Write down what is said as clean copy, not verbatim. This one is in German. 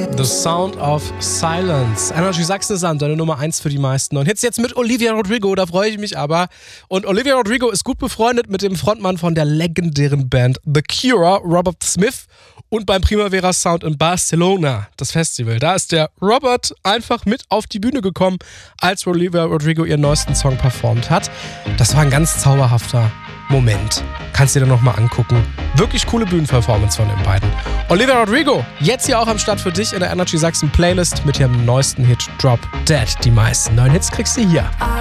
The Sound of Silence. Energy Sachsen Sand, deine Nummer 1 für die meisten. Und jetzt mit Olivia Rodrigo, da freue ich mich aber. Und Olivia Rodrigo ist gut befreundet mit dem Frontmann von der legendären Band The Cure, Robert Smith. Und beim Primavera Sound in Barcelona, das Festival, da ist der Robert einfach mit auf die Bühne gekommen, als Olivia Rodrigo ihren neuesten Song performt hat. Das war ein ganz zauberhafter Moment. Kannst du dir nochmal angucken. Wirklich coole Bühnenperformance von den beiden. Olivia Rodrigo, jetzt hier auch am Start für dich in der Energy Sachsen Playlist mit ihrem neuesten Hit Drop Dead. Die meisten neuen Hits kriegst du hier.